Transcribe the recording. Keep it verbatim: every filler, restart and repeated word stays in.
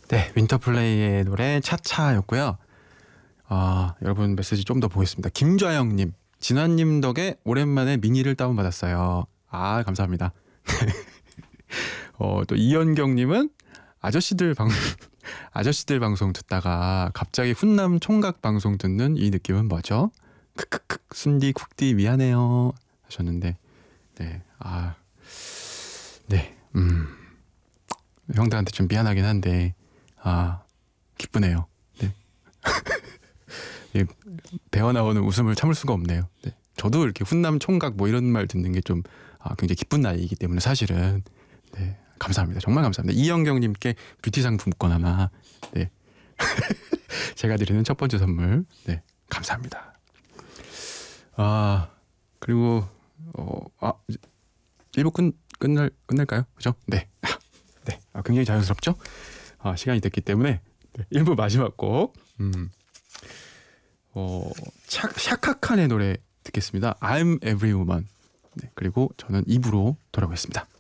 네, 윈터플레이의 노래 차차였고요. 아, 여러분 메시지 좀 더 보겠습니다. 김좌영님, 진환님 덕에 오랜만에 미니를 다운받았어요. 아, 감사합니다. 어, 또 이현경님은 아저씨들 방 아저씨들 방송 듣다가 갑자기 훈남 총각 방송 듣는 이 느낌은 뭐죠? 크크크 순디 쿡디 미안해요 하셨는데, 네, 아, 네, 음, 형들한테 좀 미안하긴 한데, 아, 기쁘네요. 네. 배어 나오는 웃음을 참을 수가 없네요. 네. 저도 이렇게 훈남 총각 뭐 이런 말 듣는 게 좀 아, 굉장히 기쁜 나이이기 때문에 사실은, 네, 감사합니다. 정말 감사합니다. 이영경님께 뷰티 상품권 하나, 네, 제가 드리는 첫 번째 선물, 네, 감사합니다. 아, 그리고 어, 아, 일 부 끝 끝날 끝날까요? 그죠? 네, 네, 아, 굉장히 자연스럽죠? 아, 시간이 됐기 때문에 네, 일 부 마지막 곡, 음, 어, 샤, 샤카칸의 노래 듣겠습니다. I'm Every Woman. 네, 그리고 저는 이 부로 돌아오겠습니다.